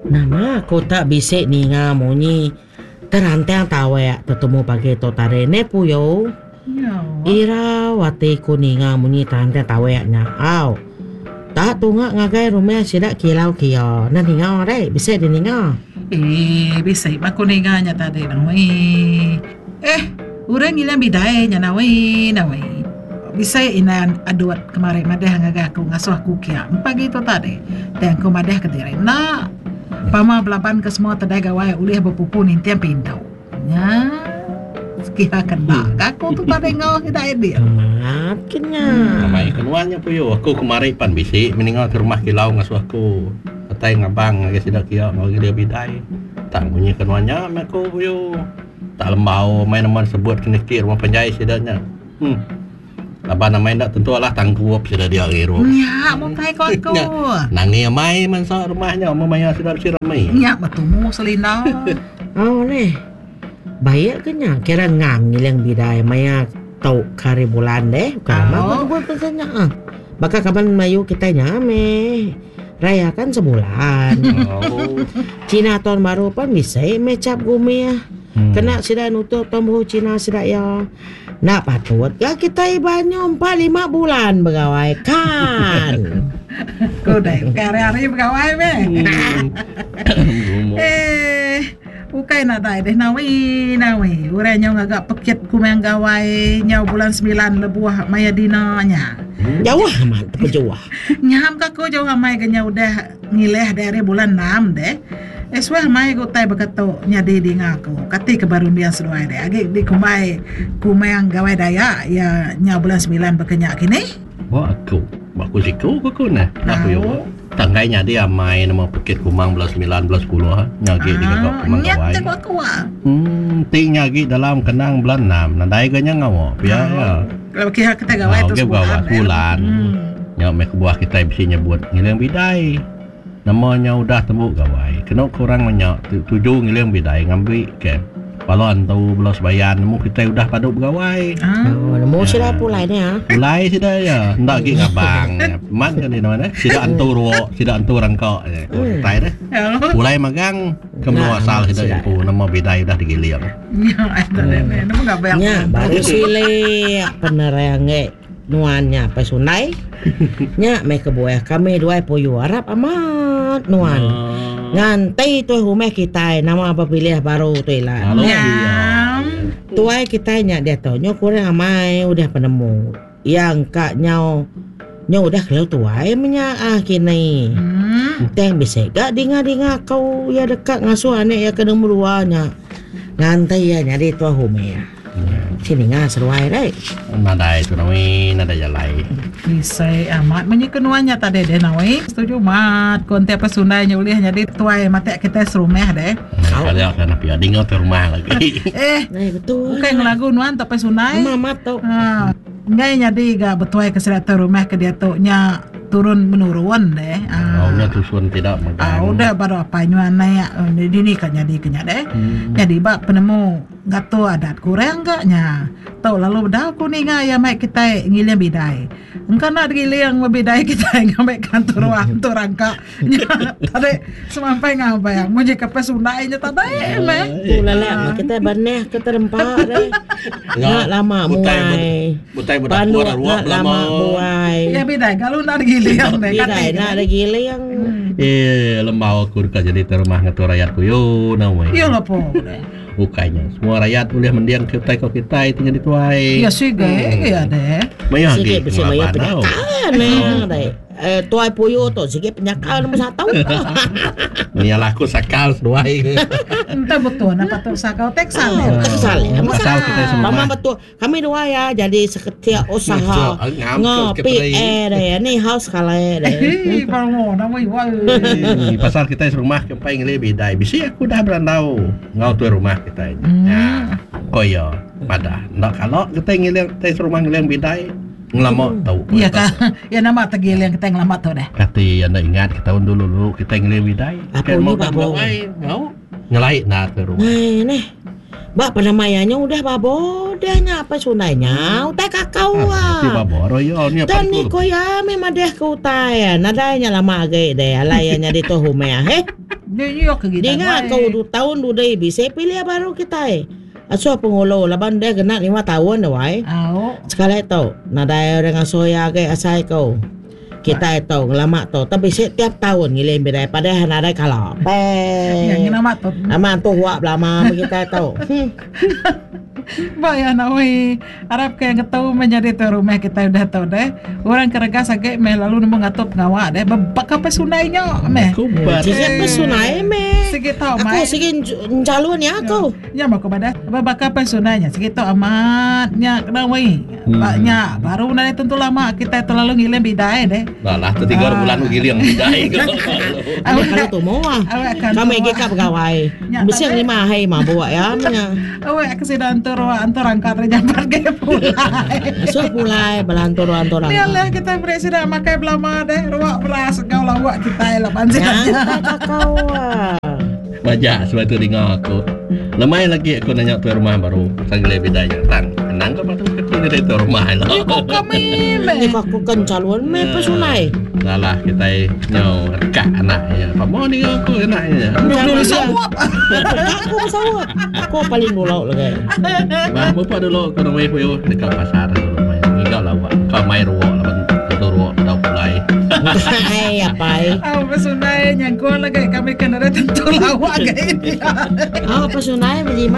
Nama ko tak bisik ni ngamunyi. Terantang tawa ya tetemu pagi to tarene puyo. Ya. Ira wate ko ni ngamunyi terantang tawa ya nyau. Tak tunga ngagai rumah sidak kilau kio. Nanti ngau deh bisik di ngau. Bisa aku nenganya tadi nawi. Orang ilang bidai nya nawi. Bisa ina aduat kemarin madah ngagaku ngasuh aku kia. Pagi itu tadi. Dan aku madah kediri. Nak. Pama belapan ke semua tadai gawai ulih berpupu nintian pintau. Ya. Sekiha kena. Aku tu tadi ngau hidai dia. Makinnya. Ramai kenuannya puyo. Aku kemarin pan bisik meninggal ke rumah kilau ngasuh aku. Katai ngabang ngagi sidak kia ngagi dia bidai. Tak bunyi kenuannya aku puyo. Tak lembau main nama sebut kenikir rumah penjahit sidaknya. Laban namanya tak tentu lah tanggup sudah dia ngirup. Ya, mau kai kau aku. Nangi mai mansa rumahnya mamanya sudah bersih ramai. Ya, bertemu selina. Oh nih. Baik kenyang kira ngam ngilang bidai maya tau kari bulan deh. Kalau buat pesannya. Baka kapan mayu kita nyame. Rayakan sebulan. Cina tahun baru pun bisa mecap gumi ya. Kena sida nutup tombo Cina sida ya. Nak patut ya kita ibanyo 4-5 bulan begawai kan. Kau dah hari-hari begawai be. Bukai nak dah deh nawi. Urang agak pekit kumang gawai nyau bulan 9 lebuah maya dinanya. Jauh amat pejuah. Nyam kako jauh amai ganya udah ngileh dari bulan 6 deh. Eswah mai ko tay bakato nyadi di ngako. Kati kebarun biang seduai deh. Agi di kumai yang gawai daya ya nya bulan 9 bekenya kini. Wah aku siku nah. Aku yo. Tanggainya dia main nama Bukit Kumang belas 9 belas 10 ha. Nyagi di kakak Kumang Gawai. Nyat aku ah. Ting nyagi dalam kenang bulan 6. Nandai ganya ngawo. Biar ya. Kalau kita gawai tu sebulan. Nyau mek buah kita bisa nyebut ngilang bidai. Namanya udah temu gawai. Kena kurang menyak 7 ngilang bidai ngambil ke. Kalau antau belas bayan nemu kita udah pada bergawai. Nemu sudah pulai ni ha. Pulai sudah ya. Ndak gi ngabang. Man kan di mana? Tidak antu ruok, tidak antu rangkok. Tai deh. Pulai magang kemana asal sudah itu nama bidai udah digilir. Ya, ada nemu enggak bayang. Ya, baru sile penerange nuannya pesunai. Nya me kebuah kami dua poyo Arab amat nuan. Ngantai tu rumah kita nama apa pilih baru tu lah. Tuai kita nya dia tahu nyo kurang amai udah penemu. Yang kak nyau udah kalau tuai menya kini. Teng bisa gak dinga kau ya dekat ngasuh anak ya kena meluanya. Ngantai ya nyari tu rumah. Sini ngah seruai deh. Nada itu nawi, nada jalai. Bisa amat menyikenuannya tadi deh nawi. Setuju mat. Konten pesundanya ulih jadi tuai mati kita serumah deh. Kalau kan tapi ada ngau rumah lagi. Betul. Bukan lagu nuan tapi sunai. Mama tu. Ngai jadi gak betuai kesehatan rumah ke dia tu nya turun menurun deh. Nya tusun tidak magang. Udah baru apa nyuan ya. Ini kan jadi kenya deh. Jadi bak penemu gak tahu adat kurang gaknya. Tahu lalu dah aku ni ya mai kita ngiling bidai. Engkau nak ngiling bidai kita ngambil kantor tu rangka. Tadi semampai ngapa yang mau jika pesundainya tadi meh. Lala kita baneh kita rempah deh. Nak lama muai. Butai budak ruak lama muai. Ya bidai kalau nak giling deh. Bidai nak ada giling. Lembau aku jadi terumah ngatur rakyatku yo nawai. Iya lah po. Bukanya semua rakyat boleh mendiang kita itu jadi tuai. Iya sih ya deh. Maya sikit bisa maya penyakaan deh. Tuai puyo tu sikit penyakal nombor 1. Ni laku sakal tuai. Entah betul apa tu sakal teksal. Teksal ya. Masal kita semua. Mama betul. Kami dua ya jadi seketia usaha ngopi deh. Ni house kale deh. Bangun nama iwa. Pasal kita rumah kempai lebih dai. Bisa aku dah berandau ngau tu rumah kita ini. Ya. Koyo pada. Ndak kalau kita ngiling rumah ngiling bidai ngelamat tahu. Iya kan. Ya nama tegil yang kita ngelamat tahu deh. Kati anda ingat kita dulu kita ngiling bidai. Apa ni babo? Ngau ngelait nak ke rumah. Nih. Bak penamayanya udah babo dahnya apa sunainya utai kakau ah. Ti babo royo ni apa? Tani ko ya memang deh ke utai. Nadanya lama gay deh alayanya di tohumea he. Dia ke kita. Dia ingat kau 2 tahun 2 day bisa pilih baru kita. Aso pengulo laban dia kena 5 tahun dah wai. Sekali tau, nadai dengan soya ke asai kau. Kita itu lama tu, tapi setiap tahun ngilim bidai pada nadai kalau. Yang nama tu. Nama tu huak lama kita tahu. Bayar nak wei Arab kayak ngetahu menjadi tu rumah kita udah tahu deh. Orang kerja sakit meh lalu nemu ngatup ngawak deh. Bakal pesunainya meh. Kubat. Sikit pesunai meh. Sikit tahu Aku meh. sikit calon ya aku. Ya mau kepada bakal pesunainya. Sikit tahu amatnya kena wei. Baknya baru nanti tentu lama kita terlalu ngilim bidai deh. Lah tu 3 bulan giling bidai. Kalau tu mau ah. Kami kita pegawai. Bisa 5 hari mah bawa ya. Awak kesidaan antor angkat rejampan ke pulai. So pulai belantor. Lihatlah kita presiden makai belama deh ruak beras kau lawak kita lapan sihatnya. Kau. Bajak sebab tu dengar aku. Lemai lagi aku nanya tu rumah baru. Sanggil bidanya tan. Kenang kau baru kecil dari tu rumah lah. Ikut kami Ni aku kan calon meh pesunai. Salah kita nyau rekat anaknya. Apa mau dengar aku anaknya. dulu sawap. Aku sawap. Aku paling dulu lagi. Bah, bapa dulu aku namai puyo dekat pasar dulu main. Ngigau lawak. Kau main ruak lawan tu ruak dah pulai. Hai apa? Apa sunai nyangkut lagi kami kena tentu lawak ke ini. Apa sunai beli